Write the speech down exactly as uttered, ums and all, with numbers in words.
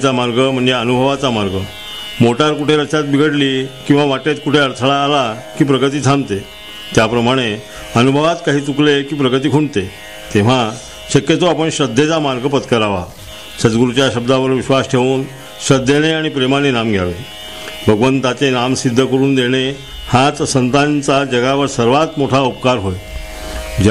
वाटचालीचा मार्ग म्हणजे अनुभवाचा मार्ग. मोटार कुठे रस्त्यात बिघडली किंवा वाटेत कुठे अडथळा आला की प्रगती थांबते. त्याप्रमाणे अनुभवात काही चुकले की प्रगती खुंटते. तेव्हा शक्यतो आपण श्रद्धेचा मार्ग पत्करावा. सद्गुरूच्या शब्दावर विश्वास ठेवून श्रद्धेने आणि प्रेमाने नाम घ्यावे. भगवंताचे नाम सिद्ध करून देणे हाच संतांचा जगावर सर्वात मोठा उपकार होय.